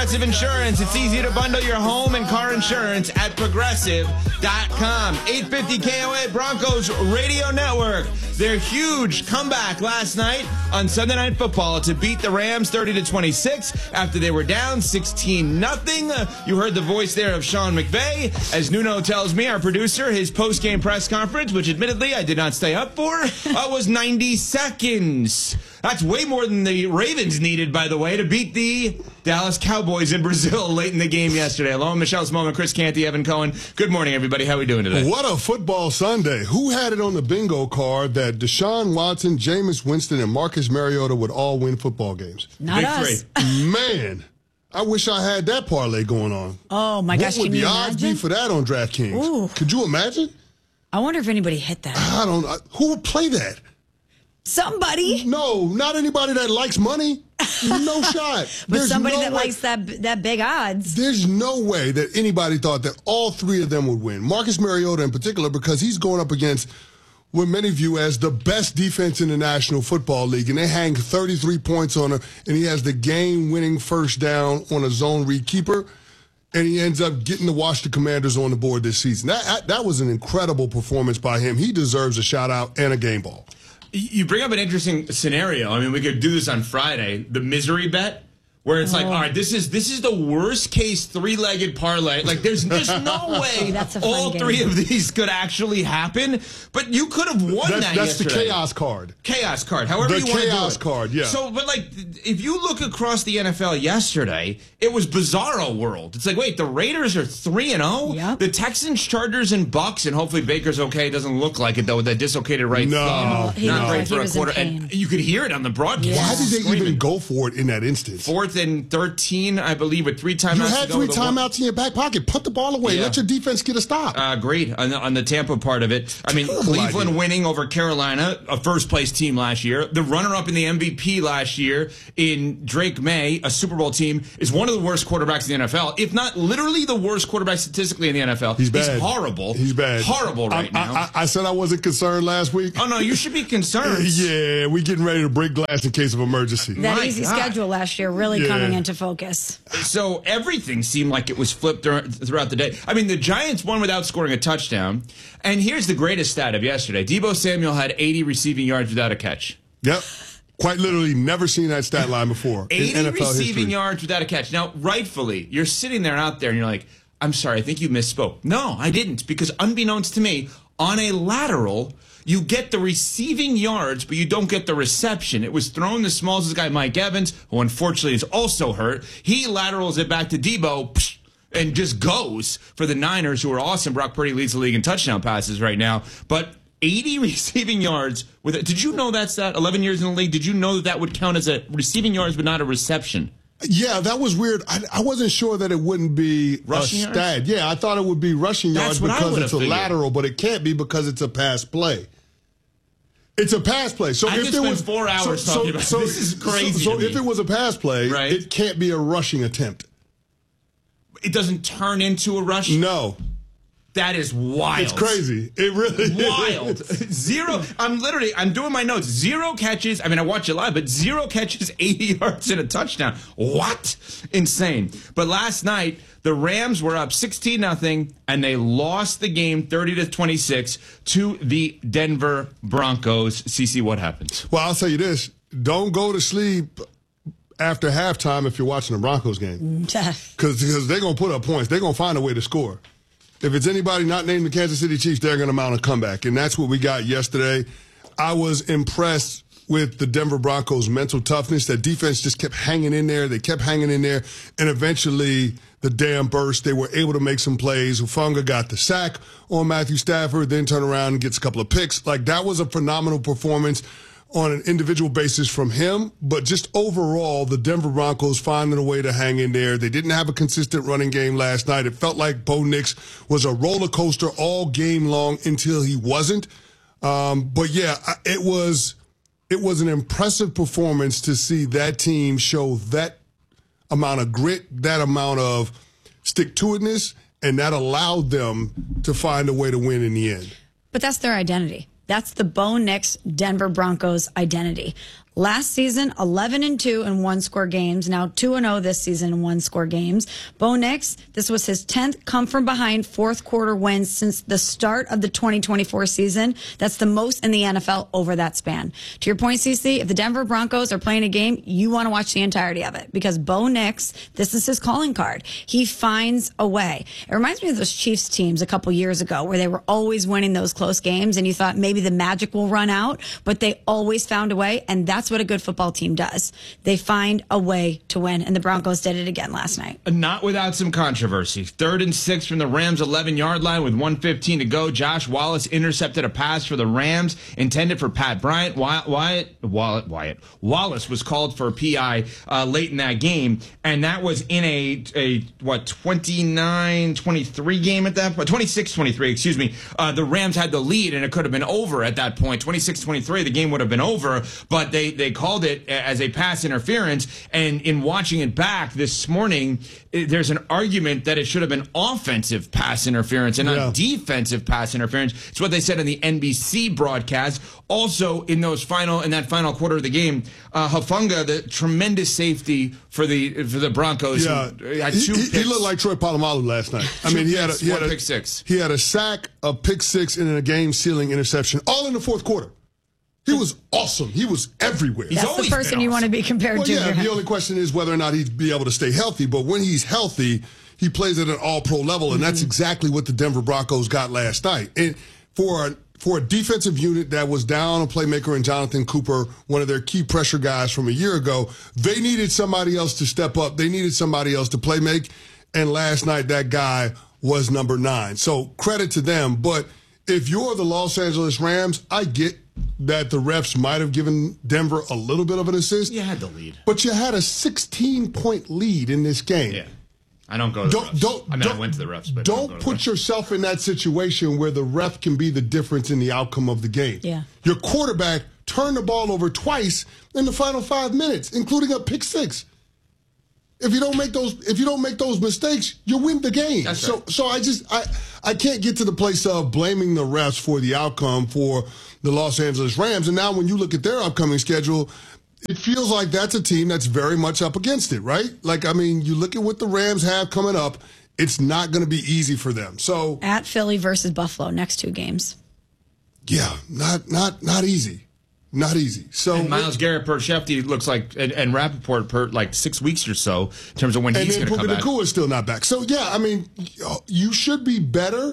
Progressive Insurance. It's easy to bundle your home and car insurance at Progressive.com. 850 KOA Broncos Radio Network. Their huge comeback last night on Sunday Night Football to beat the Rams 30-26 after they were down 16-0. You heard the voice there of Sean McVay. As Nuno tells me, our producer, his post-game press conference, which admittedly I did not stay up for, was 90 seconds. That's way more than the Ravens needed, by the way, to beat the Dallas Cowboys in Brazil late in the game yesterday. Along with Michelle Smallman, Chris Canty, Evan Cohen. Good morning, everybody. How are we doing today? What a football Sunday. Who had it on the bingo card that Deshaun Watson, Jameis Winston, and Marcus Mariota would all win football games? Not us. Man, I wish I had that parlay going on. Oh, my gosh. What would can the you odds imagine? be for that on DraftKings? Ooh. Could you imagine? I wonder if anybody hit that. I don't know. Who would play that? Somebody. No, not anybody that likes money. No shot. But There's somebody no that way. likes that big odds. There's no way that anybody thought that all three of them would win. Marcus Mariota in particular, because he's going up against what many view as the best defense in the National Football League, and they hang 33 points on him, and he has the game-winning first down on a zone read keeper, and he ends up getting to watch the Commanders on the board this season. That was an incredible performance by him. He deserves a shout-out and a game ball. You bring up an interesting scenario. I mean, we could do this on Friday. The misery bet, where it's like, all right, this is the worst case three-legged parlay. Like, there's just no way That's a fun all game. three of these could actually happen. But you could have won that That's yesterday. the chaos card. Chaos card, however The you want to do it. chaos card, yeah. So, but like, if you look across the NFL yesterday, it was bizarro world. It's like, wait, the Raiders are 3-0. Yep. The Texans, Chargers, and Bucks, and hopefully Baker's okay. It doesn't look like it though with that dislocated right No, thumb. he Not looked great like for he a was in quarter. pain. And you could hear it on the broadcast. Yeah. Why did they Screaming. even go for it in that instance? 4th and 13, I believe, with 3 timeouts. You to had go 3 with a one- timeouts in your back pocket. Put the ball away. Yeah. Let your defense get a stop. Agreed on the Tampa part of it. I mean, Terrible Cleveland idea. winning over Carolina, a first-place team last year. The runner-up in the MVP last year in Drake May, a Super Bowl team, is one of the worst quarterbacks in the NFL, if not literally the worst quarterback statistically in the NFL. He's bad. He's horrible. He's bad. Horrible right now. I said I wasn't concerned last week. Oh, no, you should be concerned. Yeah, we getting ready to break glass in case of emergency. That My easy God. schedule last year really Yeah. coming into focus. So everything seemed like it was flipped throughout the day. I mean, the Giants won without scoring a touchdown. And here's the greatest stat of yesterday. Deebo Samuel had 80 receiving yards without a catch. Yep. Quite literally never seen that stat line before 80 in NFL receiving history. yards without a catch. Now, rightfully, you're sitting there out there and you're like, I'm sorry, I think you misspoke. No, I didn't, because unbeknownst to me, on a lateral, you get the receiving yards, but you don't get the reception. It was thrown the smallest guy, Mike Evans, who unfortunately is also hurt. He laterals it back to Deebo, and just goes for the Niners, who are awesome. Brock Purdy leads the league in touchdown passes right now. But 80 receiving yards. Did you know that's that? 11 years in the league, did you know that would count as a receiving yards but not a reception? Yeah, that was weird. I wasn't sure that it wouldn't be Rushing a yards? stat. Yeah, I thought it would be rushing That's yards what I because would've it's a figured. lateral, but it can't be because it's a pass play. It's a pass play. So I if could there spend was 4 hours talking about this. Is crazy. So to me. if it was a pass play, Right. it can't be a rushing attempt. It doesn't turn into a rush. No. That is wild. It's crazy. It really is. Wild. Zero. I'm doing my notes. 0 catches. I mean, I watch it live, but 0 catches, 80 yards and a touchdown. What? Insane. But last night, the Rams were up 16-0, and they lost the game 30-26 to the Denver Broncos. CC, what happened? Well, I'll tell you this. Don't go to sleep after halftime if you're watching the Broncos game. Because they're going to put up points. They're going to find a way to score. If it's anybody not named the Kansas City Chiefs, they're going to mount a comeback. And that's what we got yesterday. I was impressed with the Denver Broncos' mental toughness. That defense just kept hanging in there. They kept hanging in there. And eventually, the dam burst. They were able to make some plays. Hufanga got the sack on Matthew Stafford, then turn around and gets a couple of picks. Like, that was a phenomenal performance on an individual basis from him, but just overall, the Denver Broncos finding a way to hang in there. They didn't have a consistent running game last night. It felt like Bo Nix was a roller coaster all game long until he wasn't. But yeah, it was an impressive performance to see that team show that amount of grit, that amount of stick-to-itness, and that allowed them to find a way to win in the end. But that's their identity. That's the Bo Nix Denver Broncos identity. Last season, 11-2 in one-score games. Now 2-0 this season in one-score games. Bo Nix, this was his 10th come-from-behind fourth-quarter win since the start of the 2024 season. That's the most in the NFL over that span. To your point, CC, if the Denver Broncos are playing a game, you want to watch the entirety of it because Bo Nix, this is his calling card. He finds a way. It reminds me of those Chiefs teams a couple years ago where they were always winning those close games and you thought maybe the magic will run out, but they always found a way, and that's what a good football team does. They find a way to win, and the Broncos did it again last night. Not without some controversy. 3rd and 6 from the Rams' 11-yard line with 1:15 to go. Josh Wallace intercepted a pass for the Rams intended for Pat Bryant. Wallace was called for a PI late in that game, and that was in a 29-23 game at that point? 26-23, excuse me. The Rams had the lead, and it could have been over at that point. 26-23, the game would have been over, but they called it as a pass interference, and in watching it back this morning, there's an argument that it should have been offensive pass interference and not defensive pass interference. It's what they said in the NBC broadcast. Also, in that final quarter of the game, Hufanga, the tremendous safety for the Broncos, had two picks. He looked like Troy Polamalu last night. I mean, he had a pick six. He had a sack, a pick six, and a game-sealing interception, all in the fourth quarter. He was awesome. He was everywhere. That's the person you want to be compared to. Yeah, the only question is whether or not he'd be able to stay healthy. But when he's healthy, he plays at an all-pro level, and that's exactly what the Denver Broncos got last night. And for a defensive unit that was down a playmaker in Jonathan Cooper, one of their key pressure guys from a year ago, they needed somebody else to step up. They needed somebody else to play make. And last night, that guy was number 9. So credit to them. But if you're the Los Angeles Rams, I get that the refs might have given Denver a little bit of an assist. You had the lead. But you had a 16-point lead in this game. Yeah. I don't go to the refs. I went to the refs, but don't put yourself in that situation where the ref can be the difference in the outcome of the game. Yeah. Your quarterback turned the ball over twice in the final 5 minutes, including a pick six. If you don't make those mistakes, you win the game. That's right. So I can't get to the place of blaming the refs for the outcome for the Los Angeles Rams. And now when you look at their upcoming schedule, it feels like that's a team that's very much up against it, right? Like, I mean, you look at what the Rams have coming up, it's not going to be easy for them. So at Philly versus Buffalo, next 2 games. Yeah, not easy. Not easy. So and Myles Garrett per Shefty looks like, and Rappaport per like 6 weeks or so in terms of when he's going to come back. And then Puka Nacua is still not back. So yeah, I mean, you should be better,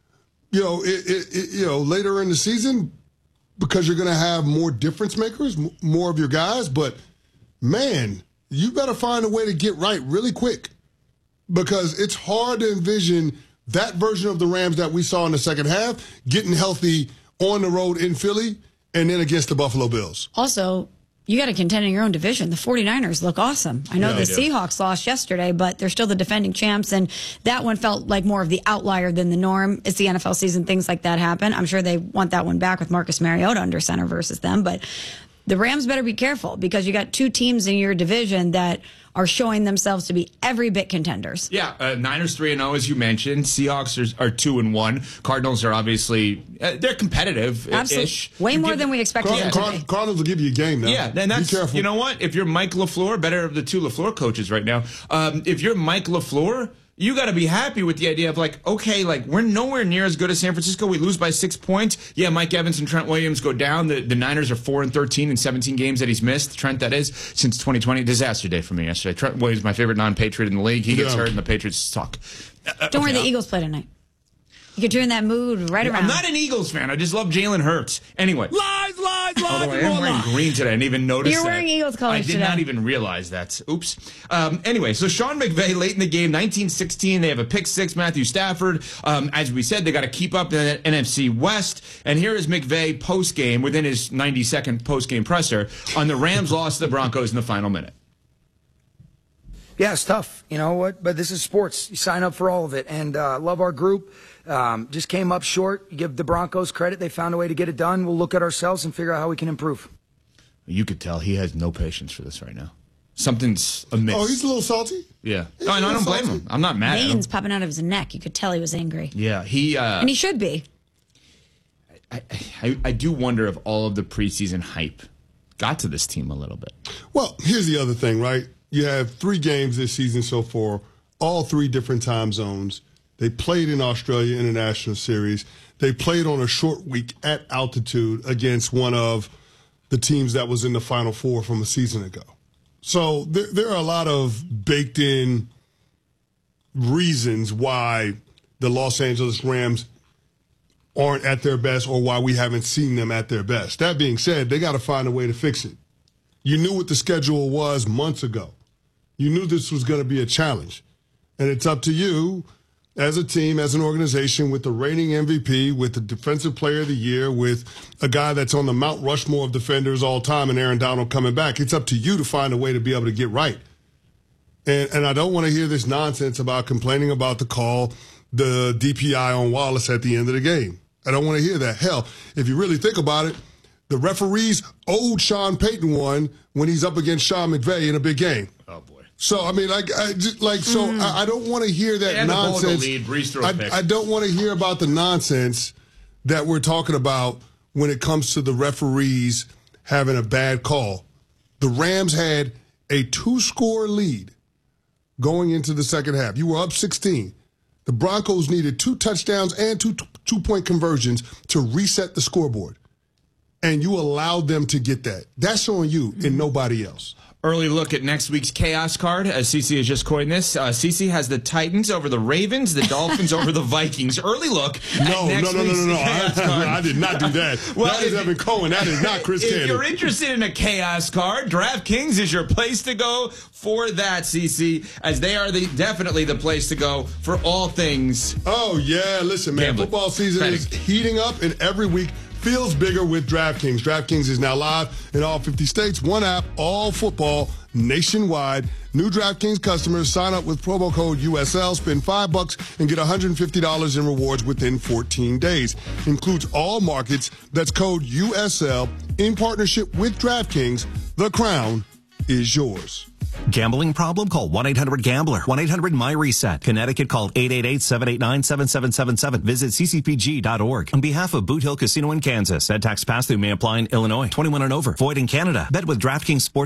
later in the season because you're going to have more difference makers, more of your guys. But man, you better find a way to get right really quick because it's hard to envision that version of the Rams that we saw in the second half getting healthy on the road in Philly. And then against the Buffalo Bills. Also, you got to contend in your own division. The 49ers look awesome. I know the Seahawks lost yesterday, but they're still the defending champs, and that one felt like more of the outlier than the norm. It's the NFL season. Things like that happen. I'm sure they want that one back with Marcus Mariota under center versus them, but the Rams better be careful because you got 2 teams in your division that are showing themselves to be every bit contenders. Yeah, Niners 3-0 as you mentioned. Seahawks are 2-1. Cardinals are obviously they're competitive. Absolutely, way more than we expected. Cardinals will give you a game now. Yeah, and that's, be careful. You know what? If you're Mike LaFleur, better of the 2 LaFleur coaches right now. If you're Mike LaFleur, you got to be happy with the idea of like, okay, like we're nowhere near as good as San Francisco. We lose by 6 points. Yeah, Mike Evans and Trent Williams go down. The Niners are 4-13 in 17 games that he's missed. Trent, that is, since 2020. Disaster day for me yesterday. Trent Williams, my favorite non-Patriot in the league. He gets hurt and the Patriots suck. Don't worry, the Eagles play tonight. You could turn that mood right around. I'm not an Eagles fan. I just love Jalen Hurts. Anyway. Lies. Although I am wearing green today. I didn't even notice You're wearing Eagles colors today. I did not even realize that. Oops. Anyway, so Sean McVay late in the game, 19-16. They have a pick six, Matthew Stafford. As we said, they got to keep up the NFC West. And here is McVay post-game, within his 90-second post-game presser, on the Rams loss to the Broncos in the final minute. Yeah, it's tough. You know what? But this is sports. You sign up for all of it. And love our group. Just came up short. You give the Broncos credit. They found a way to get it done. We'll look at ourselves and figure out how we can improve. You could tell he has no patience for this right now. Something's amiss. Oh, he's a little salty? Yeah. No, I don't blame him. I'm not mad at him. Veins popping out of his neck. You could tell he was angry. Yeah, and he should be. I do wonder if all of the preseason hype got to this team a little bit. Well, here's the other thing, right? You have 3 games this season so far, all 3 different time zones. They played in Australia International Series. They played on a short week at altitude against one of the teams that was in the Final Four from a season ago. So there are a lot of baked-in reasons why the Los Angeles Rams aren't at their best or why we haven't seen them at their best. That being said, they got to find a way to fix it. You knew what the schedule was months ago. You knew this was going to be a challenge. And it's up to you as a team, as an organization, with the reigning MVP, with the Defensive Player of the Year, with a guy that's on the Mount Rushmore of defenders all time and Aaron Donald coming back. It's up to you to find a way to be able to get right. And I don't want to hear this nonsense about complaining about the call, the DPI on Wallace at the end of the game. I don't want to hear that. Hell, if you really think about it, the referees owed Sean Payton one when he's up against Sean McVay in a big game. Oh, boy. So, I mean, I don't want to hear that nonsense. I don't want to hear about the nonsense that we're talking about when it comes to the referees having a bad call. The Rams had a 2-score lead going into the second half. You were up 16. The Broncos needed 2 touchdowns and two-point conversions to reset the scoreboard. And you allowed them to get that. That's on you and nobody else. Early look at next week's Chaos card, as CeCe has just coined this. CeCe has the Titans over the Ravens, the Dolphins over the Vikings. Early look at next week's Chaos card. I did not do that. Well, that is Evan Cohen. That is not Chris Cannon. If you're interested in a Chaos card, DraftKings is your place to go for that, CeCe, as they are definitely the place to go for all things. Oh, yeah. Listen, man, gambling. Football season is heating up, and every week feels bigger with DraftKings. DraftKings is now live in all 50 states. One app, all football, nationwide. New DraftKings customers sign up with promo code USL, spend $5 and get $150 in rewards within 14 days. Includes all markets. That's code USL in partnership with DraftKings. The crown is yours. Gambling problem? Call 1-800-GAMBLER. 1-800-MY-RESET. Connecticut, call 888-789-7777. Visit ccpg.org. On behalf of Boot Hill Casino in Kansas, said tax pass-through may apply in Illinois. 21 and over. Void in Canada. Bet with DraftKings Sports.